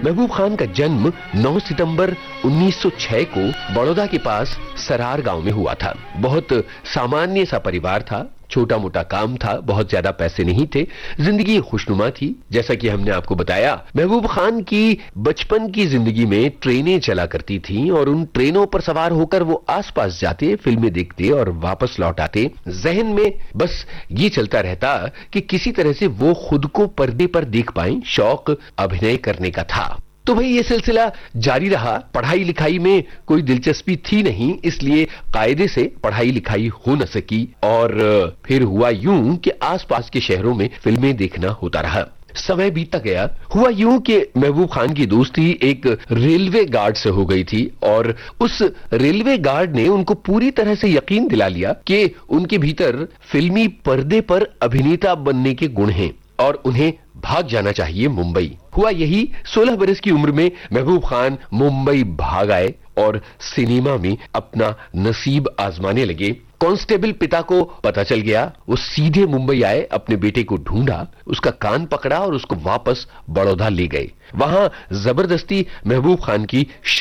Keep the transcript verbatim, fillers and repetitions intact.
महबूब खान का जन्म नौ सितंबर उन्नीस सौ छह को बड़ौदा के पास सरार गांव में हुआ था। बहुत सामान्य सा परिवार था, छोटा मोटा काम था, बहुत ज्यादा पैसे नहीं थे, जिंदगी खुशनुमा थी। जैसा कि हमने आपको बताया, महबूब खान की बचपन की जिंदगी में ट्रेनें चला करती थीं और उन ट्रेनों पर सवार होकर वो आसपास जाते, फिल्में देखते और वापस लौट आते। जहन में बस ये चलता रहता कि किसी तरह से वो खुद को पर्दे पर देख पाएं। शौक अभिनय करने का था। तो भाई ये सिलसिला जारी रहा। पढ़ाई लिखाई में कोई दिलचस्पी थी नहीं, इसलिए कायदे से पढ़ाई लिखाई हो न सकी और फिर हुआ यूं कि आसपास के शहरों में फिल्में देखना होता रहा। समय बीतता गया। हुआ यूं कि महबूब खान की दोस्ती एक रेलवे गार्ड से हो गई थी और उस रेलवे गार्ड ने उनको पूरी तरह से यकीन दिला लिया कि उनके भीतर फिल्मी पर्दे पर अभिनेता बनने के गुण हैं और उन्हें भाग जाना चाहिए मुंबई। हुआ यही, सोलह बरस की उम्र में महबूब खान मुंबई भाग आए और सिनेमा में अपना नसीब आजमाने लगे। कांस्टेबल पिता को पता चल गया, वो सीधे मुंबई आए, अपने बेटे को ढूंढा, उसका कान पकड़ा और उसको वापस बड़ौदा ले गए। वहां जबरदस्ती महबूब खान की